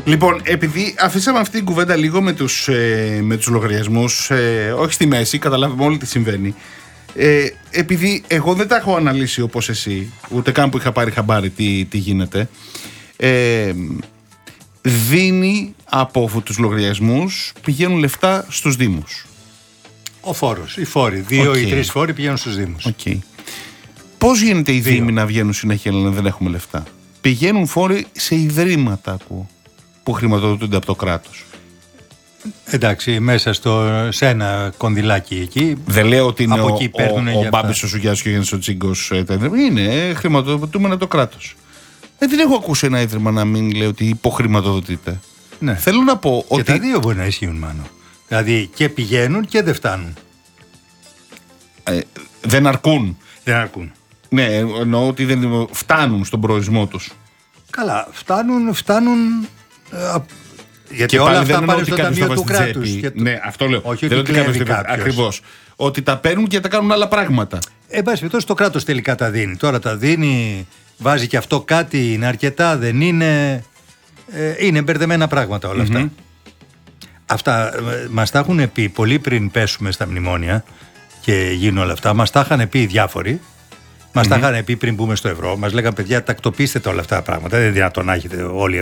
Λοιπόν, επειδή αφήσαμε αυτή την κουβέντα λίγο με τους λογαριασμούς, όχι στη μέση, καταλάβουμε όλοι τι συμβαίνει. Επειδή εγώ δεν τα έχω αναλύσει όπως εσύ, ούτε καν που είχα πάρει χαμπάρι τι γίνεται, δίνει από τους λογαριασμούς, πηγαίνουν λεφτά στους Δήμους. Ο φόρος, οι φόροι, 2 ή 3 φόροι πηγαίνουν στους Δήμους. Okay. Πώς γίνεται οι Δήμοι να βγαίνουν συνέχεια να δεν έχουμε λεφτά? Πηγαίνουν φόροι σε ιδρύματα, ακούω, που χρηματοδοτούνται από το κράτος. Εντάξει, μέσα σε ένα κονδυλάκι εκεί. Δεν λέω ότι είναι ο Μπάμπης, ο Σουγιάς και ο Γιάννης ο Τσίγκος. Είναι χρηματοδοτούμενα το κράτος. Δεν έχω ακούσει ένα ίδρυμα να μην λέει ότι υποχρηματοδοτείται. Ναι. Θέλω να πω ότι. Και τα δύο μπορεί να ισχύουν, μάλλον. Δηλαδή και πηγαίνουν και δεν φτάνουν. Δεν αρκούν. Δεν αρκούν. Ναι, εννοώ ότι δεν φτάνουν στον προορισμό τους. Καλά, φτάνουν. Γιατί και όλα πάλι αυτά δεν πάνε ότι στο ταμείο του κράτους. Ναι, αυτό λέω. Όχι δεν ότι κλέβει κάποιος. Ακριβώς. Ότι τα παίρνουν και τα κάνουν άλλα πράγματα. Εν πάση περιπτώσει, το κράτος τελικά τα δίνει. Τώρα τα δίνει, βάζει και αυτό κάτι, είναι αρκετά, δεν είναι. Είναι μπερδεμένα πράγματα όλα αυτά. Αυτά μας τα έχουν πει πολύ πριν πέσουμε στα μνημόνια και γίνουν όλα αυτά. Μας τα είχαν πει διάφοροι. Μας τα είχαν πει πριν μπούμε στο ευρώ. Μας λέγανε, παιδιά, τακτοποιήστε τα όλα αυτά τα πράγματα. Δεν είναι δυνατόν να έχετε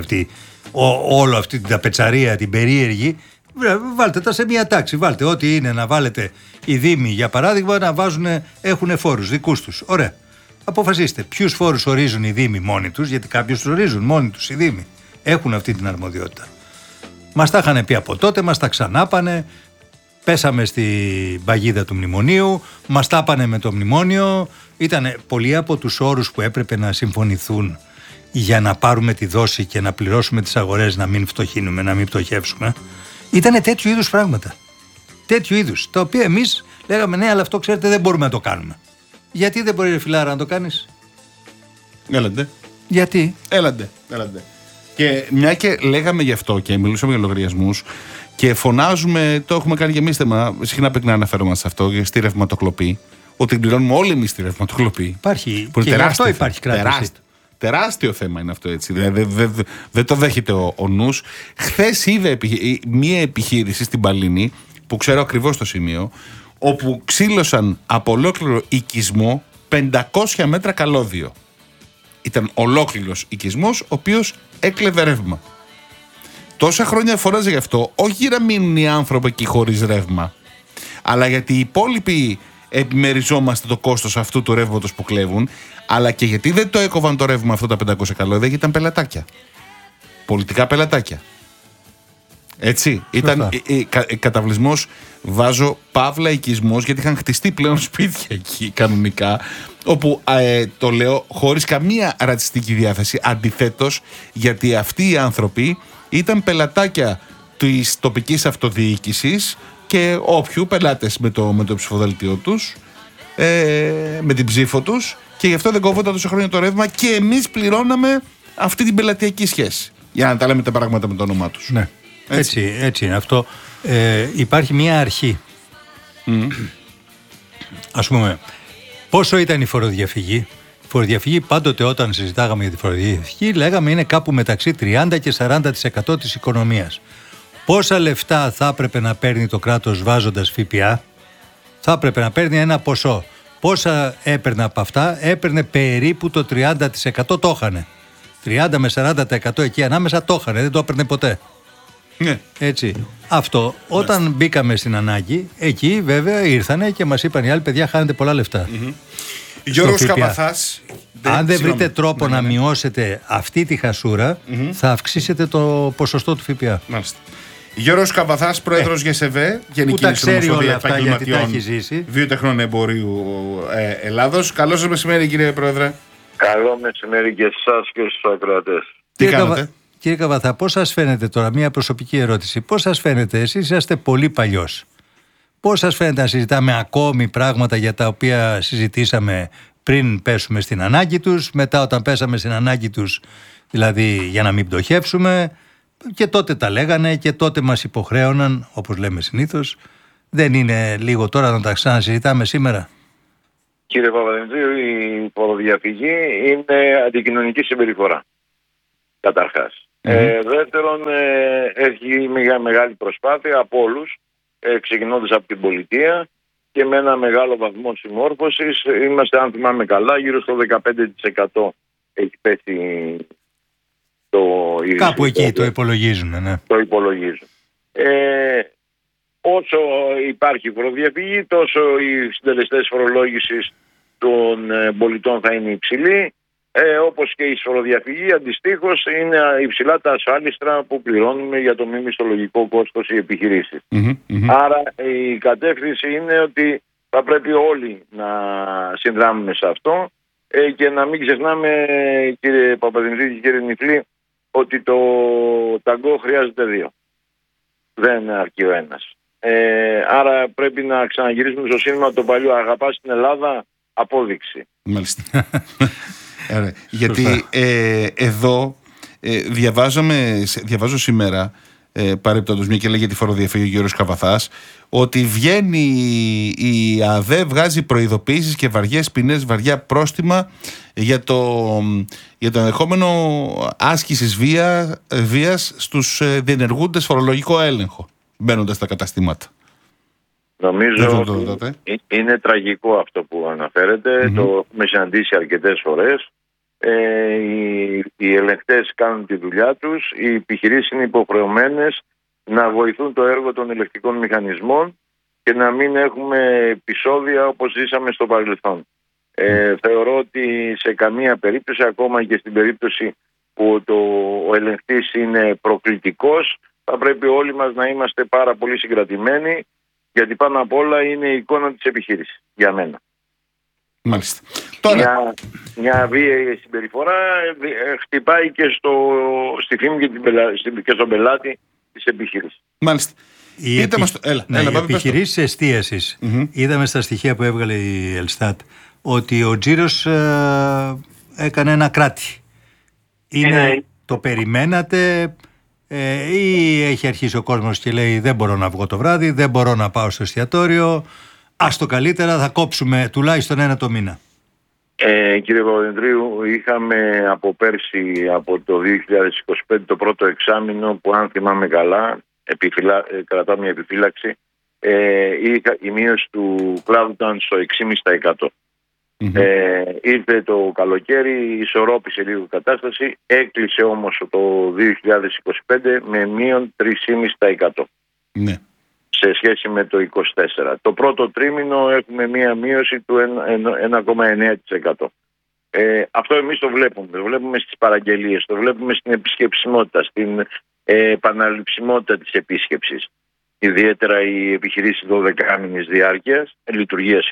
όλη αυτή την ταπετσαρία, την περίεργη. Βάλτε τα σε μια τάξη. Βάλτε ό,τι είναι να βάλετε οι Δήμοι, για παράδειγμα, να έχουν φόρους δικούς τους. Ωραία. Αποφασίστε ποιους φόρους ορίζουν οι Δήμοι μόνοι τους, γιατί κάποιους τους ορίζουν μόνοι τους οι Δήμοι. Έχουν αυτή την αρμοδιότητα. Μας τα είχαν πει από τότε, μας τα ξανάπανε. Πέσαμε στην παγίδα του μνημονίου, μας τα πάνε με το μνημόνιο. Ήταν πολλοί από τους όρους που έπρεπε να συμφωνηθούν για να πάρουμε τη δόση και να πληρώσουμε τις αγορές, να μην φτωχύνουμε, να μην πτωχεύσουμε. Ήτανε τέτοιου είδους πράγματα. Τέτοιου είδους. Τα οποία εμείς λέγαμε, ναι, αλλά αυτό ξέρετε δεν μπορούμε να το κάνουμε. Γιατί δεν μπορεί, ρε φιλάρα, να το κάνεις? Έλαντε. Γιατί? Έλαντε. Και μια και λέγαμε γι' αυτό και μιλούσαμε για λογαριασμούς και φωνάζουμε, το έχουμε κάνει και εμείς θέμα, συχνά πρέπει να αναφέρομαστε σε αυτό, στη ρευματοκλοπή, ότι πληρώνουμε όλοι εμείς τη ρευματοκλοπή. Υπάρχει. Και γι' αυτό υπάρχει κράτος. Τεράστιο θέμα είναι αυτό, έτσι. Δεν το δέχεται ο νους. Χθες είδα μία επιχείρηση στην Παλίνη, που ξέρω ακριβώς το σημείο, όπου ξύλωσαν από ολόκληρο οικισμό 500 μέτρα καλώδιο. Ήταν ολόκληρος οικισμός, ο οποίος έκλεβε ρεύμα. Τόσα χρόνια φωνάζει γι' αυτό, όχι για να μείνουν οι άνθρωποι εκεί χωρίς ρεύμα, αλλά γιατί οι υπόλοιποι επιμεριζόμαστε το κόστος αυτού του ρεύματος που κλέβουν, αλλά και γιατί δεν το έκοβαν το ρεύμα αυτό τα 500 καλώδια, γιατί ήταν πελατάκια. Πολιτικά πελατάκια. Έτσι. Ήταν καταβλισμός, βάζω παύλα οικισμός, γιατί είχαν χτιστεί πλέον σπίτια εκεί κανονικά, όπου το λέω χωρίς καμία ρατσιστική διάθεση, αντιθέτως, γιατί αυτοί οι άνθρωποι ήταν πελατάκια της τοπικής αυτοδιοίκησης και όποιου πελάτες με το ψηφοδελτίο τους, με την ψήφο τους, και γι' αυτό δεν κόβονταν τόσα χρόνια το ρεύμα και εμείς πληρώναμε αυτή την πελατειακή σχέση. Για να τα λέμε τα πράγματα με το όνομά τους. Ναι. Έτσι είναι αυτό. Υπάρχει μια αρχή. Ας πούμε, πόσο ήταν η φοροδιαφυγή? Η φοροδιαφυγή πάντοτε, όταν συζητάγαμε για τη φοροδιαφυγή, λέγαμε είναι κάπου μεταξύ 30% και 40% της οικονομίας. Πόσα λεφτά θα έπρεπε να παίρνει το κράτος βάζοντας ΦΠΑ? Θα έπρεπε να παίρνει ένα ποσό. Πόσα έπαιρνε από αυτά? Έπαιρνε περίπου το 30%, το είχανε. 30 με 40% εκεί ανάμεσα το είχανε, δεν το έπαιρνε ποτέ. Ναι. Έτσι. Αυτό, όταν μπήκαμε στην ανάγκη, εκεί βέβαια ήρθανε και μας είπαν οι άλλοι, παιδιά, χάνετε πολλά λεφτά. Γιώργος Καβαθάς. Αν δεν βρείτε τρόπο να μειώσετε αυτή τη χασούρα, θα αυξήσετε το ποσοστό του ΦΠΑ. Μάλιστα. Γιώργος Καβαθάς, πρόεδρος ΓΕΣΕΒΕ, Γενική Ομοσπονδία Επαγγελματιών Βιοτεχνών Εμπορίου Ελλάδος. Καλό σας μεσημέρι, κύριε Πρόεδρε. Καλό μεσημέρι και εσάς και στους ακροατές. Τι κάνετε? Κύριε Καβαθά, πώς σας φαίνεται τώρα, μια προσωπική ερώτηση, πώς σας φαίνεται, εσείς είσαστε πολύ παλιός, πώς σας φαίνεται να συζητάμε ακόμη πράγματα για τα οποία συζητήσαμε πριν πέσουμε στην ανάγκη τους, μετά όταν πέσαμε στην ανάγκη τους, δηλαδή για να μην πτωχεύσουμε, και τότε τα λέγανε και τότε μας υποχρέωναν, όπως λέμε συνήθως? Δεν είναι λίγο τώρα να τα ξανασυζητάμε σήμερα? Κύριε Παπαδημητρίου, η φοροδιαφυγή είναι αντικοινωνική συμπεριφορά. Καταρχάς. Δεύτερον, έχει μια μεγάλη προσπάθεια από όλους, ξεκινώντας από την πολιτεία και με ένα μεγάλο βαθμό συμμόρφωσης. Είμαστε, αν θυμάμαι καλά, γύρω στο 15% έχει πέσει κάπου εκεί το υπολογίζουν. Ναι. Το υπολογίζουν. Όσο υπάρχει φοροδιαφυγή, τόσο οι συντελεστές φορολόγησης των πολιτών θα είναι υψηλοί. Όπως και η φοροδιαφυγή, αντιστοίχως είναι υψηλά τα ασφάλιστρα που πληρώνουμε για το μη μισθολογικό κόστος οι επιχειρήσεις. Άρα η κατεύθυνση είναι ότι θα πρέπει όλοι να συνδράμουμε σε αυτό και να μην ξεχνάμε, κύριε Παπαδημητρή και κύριε Νιφλή, ότι το ταγκό χρειάζεται δύο. Δεν αρκεί ο ένας. Άρα πρέπει να ξαναγυρίσουμε στο σύνθημα το παλιό «Αγαπάς την Ελλάδα, απόδειξη». Μάλιστα. Γιατί εδώ διαβάζω σήμερα, παρεπτόντως, μια και λέγεται τη φοροδιαφυγή ο Γιώργος Καβαθάς, ότι βγαίνει η ΑΔΕ, βγάζει προειδοποίησεις και βαριές ποινές, βαριά πρόστιμα για το ενδεχόμενο άσκησης βίας στους διενεργούντες φορολογικό έλεγχο, μπαίνοντας στα καταστήματα. Νομίζω ότι είναι τραγικό αυτό που αναφέρετε. Το έχουμε συναντήσει αρκετές φορές. Οι ελεγκτές κάνουν τη δουλειά τους. Οι επιχειρήσεις είναι υποχρεωμένες να βοηθούν το έργο των ελεγκτικών μηχανισμών και να μην έχουμε επεισόδια όπως ζήσαμε στο παρελθόν. Θεωρώ ότι σε καμία περίπτωση, ακόμα και στην περίπτωση που ο ελεγκτής είναι προκλητικός, θα πρέπει όλοι μας να είμαστε πάρα πολύ συγκρατημένοι, γιατί πάνω απ' όλα είναι η εικόνα της επιχείρησης για μένα. Μάλιστα. Μια βίαιη συμπεριφορά χτυπάει και στη φήμη και στον πελάτη της επιχείρησης. Μάλιστα. Οι επιχειρήσεις εστίασης, είδαμε στα στοιχεία που έβγαλε η Ελστάτ ότι ο τζίρος έκανε ένα κράτη. Το περιμένατε ή έχει αρχίσει ο κόσμος και λέει δεν μπορώ να βγω το βράδυ, δεν μπορώ να πάω στο εστιατόριο, ας το καλύτερα θα κόψουμε τουλάχιστον ένα το μήνα? Κύριε Παπαδημητρίου, είχαμε από πέρσι, από το 2025, το πρώτο εξάμηνο που, αν θυμάμαι καλά, κρατάω μια επιφύλαξη, η μείωση του κλάδου ήταν στο 6,5%. Ήρθε το καλοκαίρι, ισορρόπησε λίγο η κατάσταση, έκλεισε όμως το 2025 με μείον 3,5%. Ναι. Σε σχέση με το 24. Το πρώτο τρίμηνο έχουμε μία μείωση του 1,9%. Αυτό εμείς το βλέπουμε. Το βλέπουμε στις παραγγελίες, το βλέπουμε στην επισκεψιμότητα, στην επαναληψιμότητα της επίσκεψης. Ιδιαίτερα οι επιχειρήσεις 12μηνης λειτουργίας.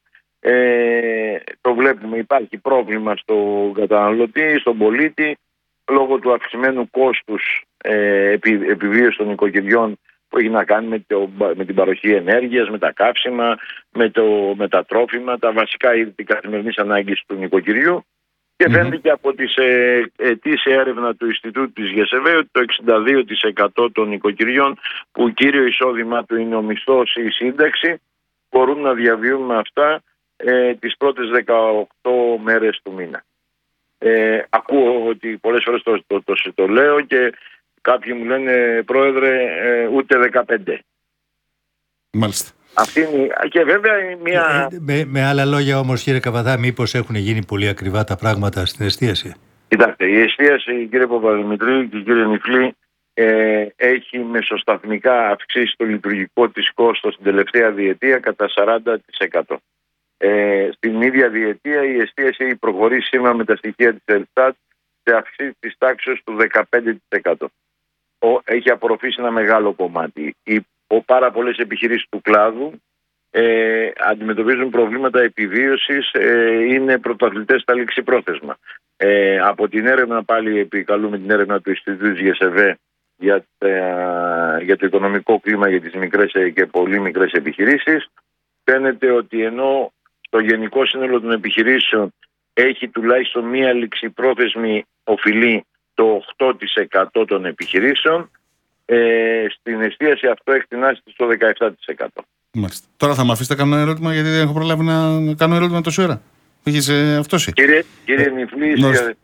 Το βλέπουμε. Υπάρχει πρόβλημα στον καταναλωτή, στον πολίτη, λόγω του αυξημένου κόστους επιβίωσης των οικοκυριών, που έχει να κάνει με την παροχή ενέργειας, με τα καύσιμα, με τα τρόφιμα, τα βασικά είδη της καθημερινής ανάγκης του νοικοκυριού. Και φαίνεται και από τις ετήσια έρευνα του Ινστιτούτου της ΓΕΣΕΒΕ ότι το 62% των νοικοκυριών που κύριο εισόδημά του είναι ο μισθός ή η σύνταξη μπορούν να διαβιούν με αυτά τις πρώτες 18 μέρες του μήνα. Ακούω ότι πολλές φορές το λέω και κάποιοι μου λένε, πρόεδρε, ούτε 15. Μάλιστα. Αυτή είναι, και βέβαια μια... Με άλλα λόγια όμως, κύριε Καβαθά, μήπως έχουν γίνει πολύ ακριβά τα πράγματα στην εστίαση? Κοιτάξτε, η εστίαση, κύριε Παπαδημητρή και κύριε Νιφλή, έχει μεσοσταθμικά αυξήσει το λειτουργικό της κόστος την τελευταία διετία κατά 40%. Στην ίδια διετία η εστίαση έχει προχωρήσει, σύμφωνα με τα στοιχεία της Ελστάτ, σε αυξήσει της τάξης του 15%. Έχει απορροφήσει ένα μεγάλο κομμάτι. Πάρα πολλές επιχειρήσεις του κλάδου αντιμετωπίζουν προβλήματα επιβίωσης, είναι πρωταθλητές στα ληξιπρόθεσμα. Από την έρευνα, πάλι επικαλούμε την έρευνα του Ινστιτούτου της ΓΕΣΕΒΕ για το οικονομικό κλίμα για τις μικρές και πολύ μικρές επιχειρήσεις, φαίνεται ότι ενώ στο γενικό σύνολο των επιχειρήσεων έχει τουλάχιστον μία ληξιπρόθεσμη οφειλή το 8% των επιχειρήσεων, στην εστίαση αυτό εκτινάσει στο 17%. Μάλιστα. Τώρα θα με αφήσετε να κάνω ένα ερώτημα, γιατί δεν έχω προλάβει να κάνω ερώτημα τόση ώρα. Κύριε Νιφλή,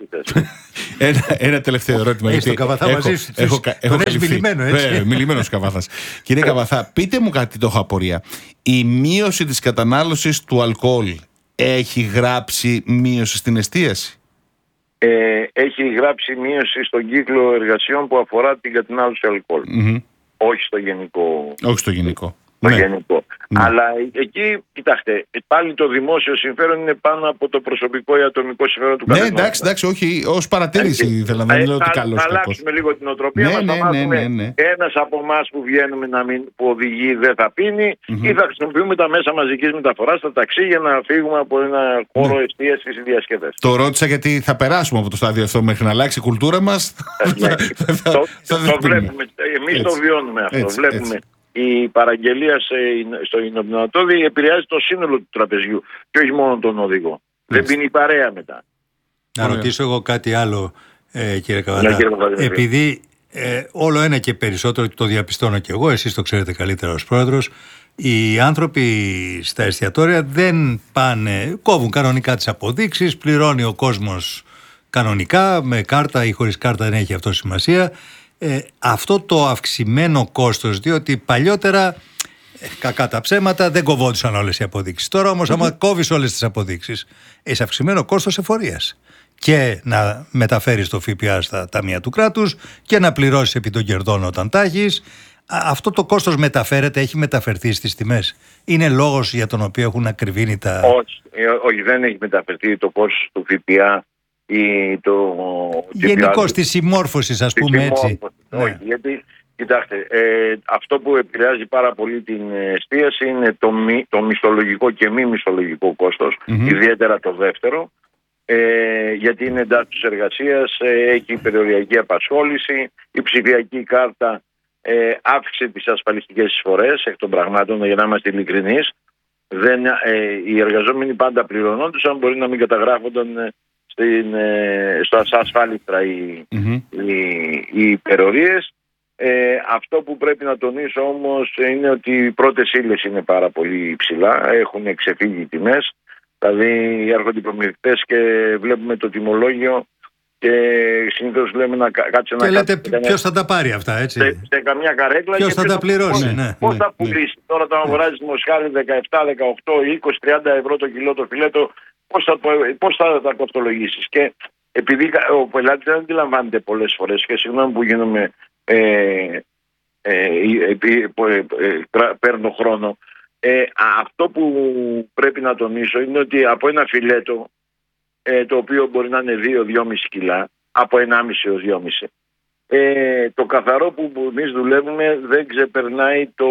ένα τελευταίο ερώτημα. Έχεις τον Καβαθά μαζί σου. Τον έχεις μιλημένο, έτσι. Μιλημένος Καβαθάς. Κύριε Καβαθά, πείτε μου κάτι, το έχω απορία. Η μείωση της κατανάλωσης του αλκοόλ έχει γράψει μείωση στην εστίαση? Έχει γράψει μείωση στον κύκλο εργασιών που αφορά την κατανάλωση αλκοόλ. Όχι στο γενικό. Όχι στο γενικό. Γενικό. Αλλά εκεί, κοιτάξτε, πάλι το δημόσιο συμφέρον είναι πάνω από το προσωπικό ή ατομικό συμφέρον του καθενός. Ναι, εντάξει, όχι, ως παρατήρηση θέλω να λέω ότι καλώς. Θα αλλάξουμε λίγο την οτροπία μας. Ένας από εμάς που βγαίνουμε που οδηγεί δεν θα πίνει ή θα χρησιμοποιούμε τα μέσα μαζικής μεταφοράς, τα ταξί, για να φύγουμε από ένα χώρο εστίασης ή διασκέδασης. Το ρώτησα γιατί θα περάσουμε από το στάδιο αυτό μέχρι να αλλάξει η κουλτούρα μας. Το βλέπουμε. Εμείς το βιώνουμε αυτό. Βλέπουμε. Η παραγγελία στο υνοπνευματόδη επηρεάζει το σύνολο του τραπεζιού και όχι μόνο τον οδηγό. Δεν πίνει παρέα μετά. Να ρωτήσω εγώ κάτι άλλο, κύριε Καβαθά. Επειδή όλο ένα και περισσότερο, το διαπιστώνω και εγώ, εσείς το ξέρετε καλύτερα ως πρόεδρος, οι άνθρωποι στα εστιατόρια δεν πάνε, κόβουν κανονικά τις αποδείξεις, πληρώνει ο κόσμος κανονικά, με κάρτα ή χωρίς κάρτα, δεν έχει αυτό σημασία. Αυτό το αυξημένο κόστος, διότι παλιότερα, κακά τα ψέματα, δεν κοβόντουσαν όλες οι αποδείξεις. Τώρα όμως άμα κόβεις όλες τις αποδείξεις, έχει αυξημένο κόστος εφορίας. Και να μεταφέρεις το ΦΠΑ στα ταμεία του κράτους και να πληρώσεις επί των κερδών όταν τα έχεις. Αυτό το κόστος μεταφέρεται, έχει μεταφερθεί στις τιμές? Είναι λόγος για τον οποίο έχουν ακριβήνει τα... Όχι, δεν έχει μεταφερθεί το κόστος του ΦΠΑ ή το... Γενικώς της συμμόρφωσης, ας πούμε έτσι. Όχι, γιατί κοιτάξτε, αυτό που επηρεάζει πάρα πολύ την εστίαση είναι το μισθολογικό και μη μισθολογικό κόστος, ιδιαίτερα το δεύτερο, γιατί είναι εντάσεις εργασίας, έχει περιοριακή απασχόληση, η ψηφιακή κάρτα αύξησε τις ασφαλιστικές εισφορές εκ των πραγμάτων, για να είμαστε ειλικρινείς. Οι εργαζόμενοι πάντα πληρωνόντουσαν, μπορεί να μην καταγράφονταν στα ασφάλιστρα οι υπερορίες. Αυτό που πρέπει να τονίσω όμως είναι ότι οι πρώτες ύλες είναι πάρα πολύ υψηλά, έχουν ξεφύγει οι τιμές. Δηλαδή έρχονται οι προμηθευτές και βλέπουμε το τιμολόγιο και συνήθως λέμε να κάτσε να κάτσε. Και λέτε ποιος θα τα πάρει αυτά, έτσι. Σε καμιά καρέκλα. Ποιος θα τα πληρώσει. Πώς θα πουλήσει. Τώρα το αγοράζεις μοσχάρι 17, 18, 20, 30 ευρώ το κιλό το φιλέτο, πώς θα τα κοστολογήσεις? Και επειδή ο πελάτης δεν αντιλαμβάνεται πολλές φορές, και συγγνώμη που γίνομαι, παίρνω χρόνο, αυτό που πρέπει να τονίσω είναι ότι από ένα φιλέτο, το οποίο μπορεί να είναι 2-2,5 κιλά, από 1,5 έως 2,5, το καθαρό που εμείς δουλεύουμε δεν ξεπερνάει το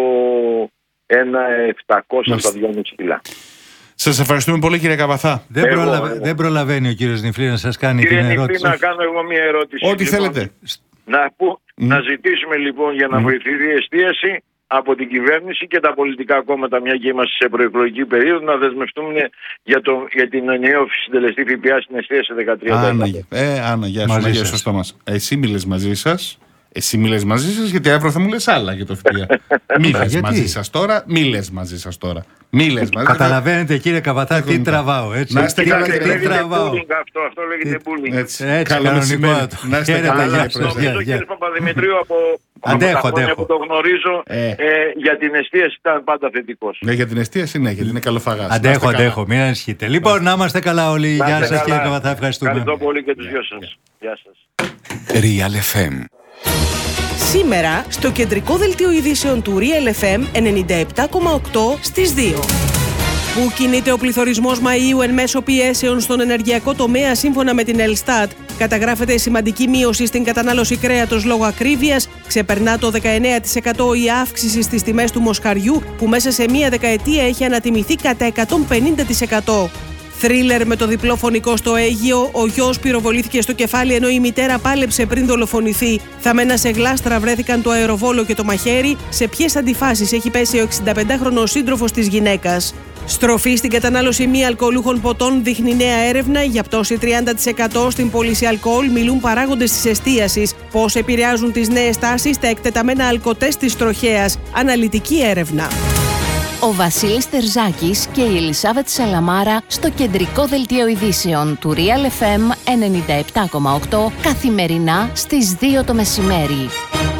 1,700 στα 2,5 κιλά. Σας ευχαριστούμε πολύ, κύριε Καβαθά. Δεν προλαβαίνει ο κύριος Νιφλή να σας κάνει την ερώτηση. Κύριε Νιφλή, να κάνω εγώ μια ερώτηση. Ό,τι θέλετε. Να ζητήσουμε λοιπόν για να βοηθηθεί η εστίαση από την κυβέρνηση και τα πολιτικά κόμματα, μια και είμαστε σε προεκλογική περίοδο, να δεσμευτούμε για την ενιαίωση συντελεστή ΦΠΑ στην εστίαση σε 13%. Άννα, γεια σου, Μαγία, σωστό μας. Εσύ μίλες μαζί σας. Γιατί αύριο θα μου λες άλλα για το ΦΠΑ. Μίλες μαζί σας τώρα. Καταλαβαίνετε, κύριε Καβαθά, τι τραβάω, έτσι. Να είστε καλά, αυτό λέγεται bullying. Έτσι, κανονικό. Να είστε καλά, νομίζω, κύριε Παπαδημητρίου, από τα χρόνια που το γνωρίζω, για την εστίαση ήταν πάντα θετικός. Ναι, για την εστίαση ναι, γιατί είναι καλοφαγάς. Αντέχω, μην ανησυχείτε. Λοιπόν, να είμαστε καλά όλοι. Γεια σας, κύριε Καβαθά, ευχαριστούμε. Ευχαριστώ πολύ και τους δυο σας. Γεια σας. Real FM. Σήμερα, στο κεντρικό δελτίο ειδήσεων του Real FM 97,8 στις 2. Πού κινείται ο πληθωρισμός Μαΐου εν μέσω πιέσεων στον ενεργειακό τομέα? Σύμφωνα με την Ελστάτ, καταγράφεται σημαντική μείωση στην κατανάλωση κρέατος λόγω ακρίβειας. Ξεπερνά το 19% η αύξηση στις τιμές του μοσχαριού, που μέσα σε μία δεκαετία έχει ανατιμηθεί κατά 150%. Θρίλερ με το διπλό φωνικό στο Αίγυο. Ο γιος πυροβολήθηκε στο κεφάλι ενώ η μητέρα πάλεψε πριν δολοφονηθεί. Θαμμένα σε γλάστρα βρέθηκαν το αεροβόλο και το μαχαίρι. Σε ποιες αντιφάσεις έχει πέσει ο 65χρονος σύντροφος της γυναίκας? Στροφή στην κατανάλωση μη αλκοολούχων ποτών δείχνει νέα έρευνα. Για πτώση 30% στην πώληση αλκοόλ μιλούν παράγοντες της εστίασης. Πώς επηρεάζουν τις νέες τάσεις τα εκτεταμένα αλκοτέστ της τροχέας? Αναλυτική έρευνα. Ο Βασίλης Τερζάκης και η Ελισάβετ Σαλαμάρα στο κεντρικό δελτίο ειδήσεων του Real FM 97,8 καθημερινά στις 2 το μεσημέρι.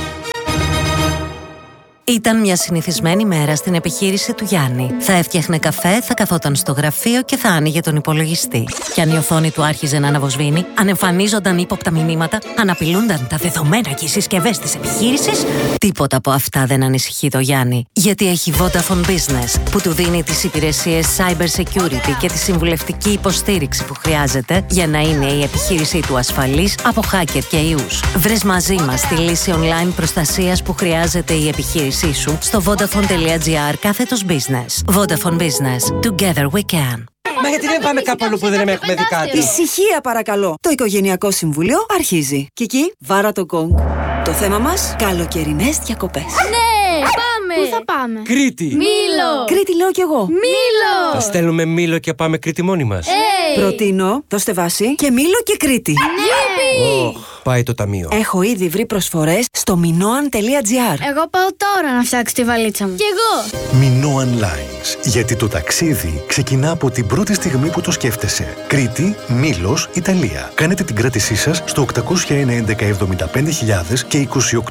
Ήταν μια συνηθισμένη μέρα στην επιχείρηση του Γιάννη. Θα έφτιαχνε καφέ, θα καθόταν στο γραφείο και θα άνοιγε τον υπολογιστή. Κι αν η οθόνη του άρχιζε να αναβοσβήνει, αν εμφανίζονταν ύποπτα μηνύματα, αν απειλούνταν τα δεδομένα και οι συσκευές της επιχείρησης, τίποτα από αυτά δεν ανησυχεί το Γιάννη. Γιατί έχει Vodafone Business, που του δίνει τις υπηρεσίες cyber security και τη συμβουλευτική υποστήριξη που χρειάζεται για να είναι η επιχείρησή του ασφαλής από hacker και ιούς. Βρες μαζί μας τη λύση online προστασίας που χρειάζεται η επιχείρηση σου στο vodafone.gr/business. Vodafone Business. Together we can. Μα γιατί δεν πάμε κάπου αλλού που δεν έχουμε δει κάτι? Ησυχία παρακαλώ. Το Οικογενειακό Συμβούλιο αρχίζει. Κική, βάρα το γκονγκ. Το θέμα μας, καλοκαιρινές διακοπές. Ναι, πάμε! Πού θα πάμε? Κρήτη! Μήλο! Κρήτη λέω κι εγώ. Μήλο! Θα στέλνουμε Μήλο και πάμε Κρήτη μόνοι μας. Προτείνω, δώστε βάση, και Μήλο και Κρήτη. Ναι! Πάει το ταμείο. Έχω ήδη βρει προσφορές στο minoan.gr. Εγώ πάω τώρα να φτιάξω τη βαλίτσα μου. Κι εγώ! Minoan Lines. Γιατί το ταξίδι ξεκινά από την πρώτη στιγμή που το σκέφτεσαι. Κρήτη, Μήλος, Ιταλία. Κάνετε την κράτησή σας στο 801-1175.000 και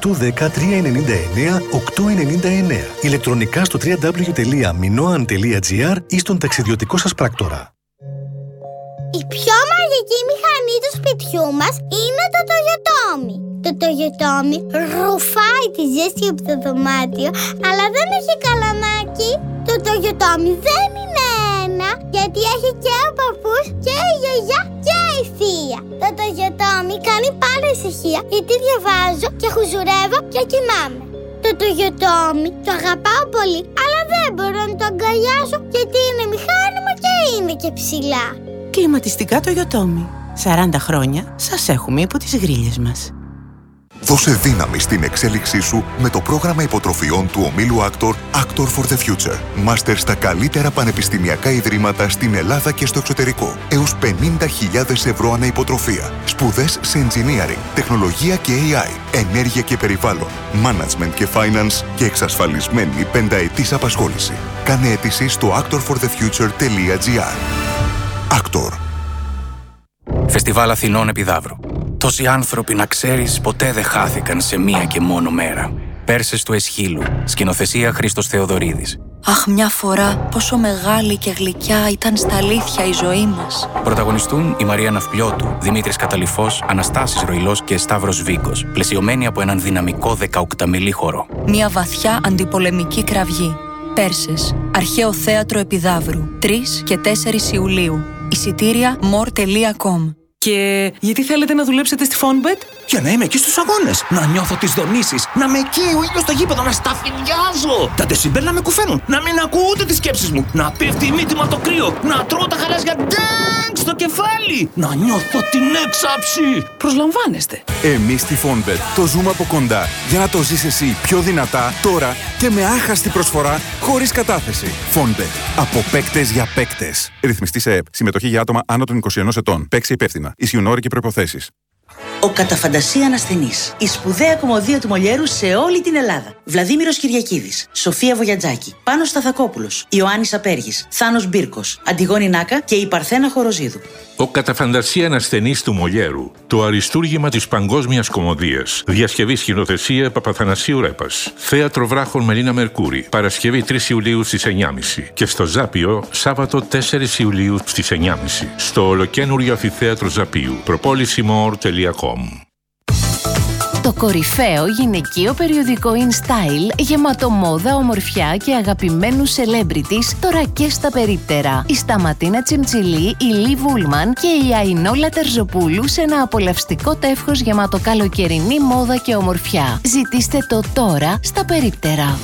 2810-399-899. Ηλεκτρονικά στο www.minoan.gr ή στον ταξιδιωτικό σας πράκτορα. Η πιο μαγική μηχανή του σπιτιού μας είναι το Toyotomi. Το Toyotomi ρουφάει τη ζέστη από το δωμάτιο, αλλά δεν έχει καλαμάκι. Το Toyotomi δεν είναι ένα, γιατί έχει και ο παππούς και η γιαγιά και η θεία. Το Toyotomi κάνει πάντα ησυχία, γιατί διαβάζω και χουζουρεύω και κοιμάμαι. Το Toyotomi το αγαπάω πολύ, αλλά δεν μπορώ να το αγκαλιάσω, γιατί είναι μηχάνημα και είναι και ψηλά. Κλιματιστικά Toyotomi. 40 χρόνια σας έχουμε υπό τις γρίλες μας. Δώσε δύναμη στην εξέλιξή σου με το πρόγραμμα υποτροφιών του ομίλου Actor for the Future. Μάστερ στα καλύτερα πανεπιστημιακά ιδρύματα στην Ελλάδα και στο εξωτερικό. Έως 50.000 ευρώ ανά υποτροφία. Σπουδές σε engineering, τεχνολογία και AI, ενέργεια και περιβάλλον, management και finance και εξασφαλισμένη πενταετής απασχόληση. Κάνε αίτηση στο actorforthefuture.gr. Actor. Φεστιβάλ Αθηνών Επιδαύρου. Τόσοι άνθρωποι, να ξέρεις, ποτέ δεν χάθηκαν σε μία και μόνο μέρα. Πέρσες του Εσχύλου. Σκηνοθεσία Χρήστος Θεοδωρίδης. Αχ, μια φορά πόσο μεγάλη και γλυκιά ήταν στα αλήθεια η ζωή μας. Πρωταγωνιστούν η Μαρία Ναυπλιώτου, Δημήτρης Καταλυφός, Αναστάσης Ροϊλός και Σταύρος Βίκος, πλαισιωμένοι από έναν δυναμικό 18μελή χορό. Μια βαθιά αντιπολεμική κραυγή. Πέρσες, Αρχαίο Θέατρο Επιδαύρου, 3 και 4 Ιουλίου. Εισιτήρια more.com. Και γιατί θέλετε να δουλέψετε στη Fonbet? Για να είμαι εκεί στους αγώνες, να νιώθω τις δονήσεις, να με εκεί ο ήλιος στο γήπεδο, να σταφυλιάζω. Τα δεσιμπέλ να με κουφαίνουν, να μην ακούω ούτε τις σκέψεις μου, να πέφτει η μύτη μου από το κρύο, να τρώω τα χαράζια ντάγκ στο κεφάλι, να νιώθω την έξαψη. Προσλαμβάνεστε. Εμείς στη Fonbet το ζούμε από κοντά για να το ζεις εσύ πιο δυνατά τώρα και με άχαστη προσφορά χωρίς κατάθεση. Fonbet. Από παίκτες για παίκτες. Ρυθμιστή σε ΕΠ. Συμμετοχή για άτομα άνω των 21 ετών. Παίξε υπεύθυνα. Ισχύουν όροι και προϋποθέσεις. Ο κατά φαντασία ανασθενής. Η σπουδαία κομμωδία του Μολιέρου σε όλη την Ελλάδα. Βλαδίμηρος Κυριακίδης, Σοφία Βογιατζάκη, Πάνος Σταθακόπουλος, Ιωάννης Απέργης, Θάνος Μπίρκος, Αντιγόνη Νάκα και η Παρθένα Χοροζίδου. Ο κατά φαντασία ανασθενής του Μολιέρου. Το αριστούργημα της παγκόσμιας κομμωδίας. Διασκευή σκηνοθεσία Παπαθανασίου Ρέπας. Θέατρο Βράχων Μελίνα Μερκούρη. Παρασκευή 3 Ιουλίου στις 9.30. Και στο Ζάπιο Σάββατο 4 Ιουλίου στις 9.30. Στο ολοκένουργιο αμφιθέατρο Ζαπίου. Propolisimo.com. Το κορυφαίο γυναικείο περιοδικό InStyle γεμάτο μόδα, ομορφιά και αγαπημένους celebrities τώρα και στα περίπτερα. Η Σταματίνα Τσιμτσιλή, η Λί Βούλμαν και η Αϊνόλα Τερζοπούλου σε ένα απολαυστικό τεύχος γεμάτο καλοκαιρινή μόδα και ομορφιά. Ζητήστε το τώρα στα περίπτερα.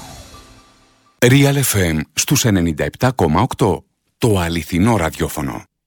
Real FM στους 97,8. Το αληθινό ραδιόφωνο.